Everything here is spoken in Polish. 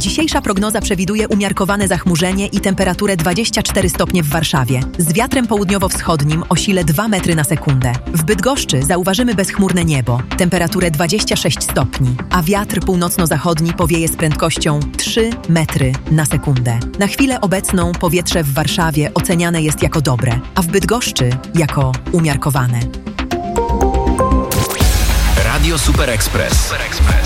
Dzisiejsza prognoza przewiduje umiarkowane zachmurzenie i temperaturę 24 stopnie w Warszawie, z wiatrem południowo-wschodnim o sile 2 metry na sekundę. W Bydgoszczy zauważymy bezchmurne niebo, temperaturę 26 stopni, a wiatr północno-zachodni powieje z prędkością 3 metry na sekundę. Na chwilę obecną powietrze w Warszawie oceniane jest jako dobre, a w Bydgoszczy jako umiarkowane. Radio Super Express.